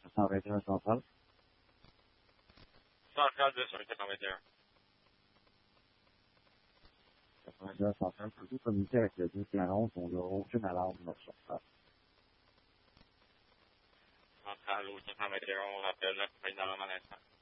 421 central. Central 2 sur le 81. 81 central, pouvez-vous communiquer avec le 10-11, on n'a aucune alarme sur place. Central au 81, on rappelle la compagnie dans l'instant.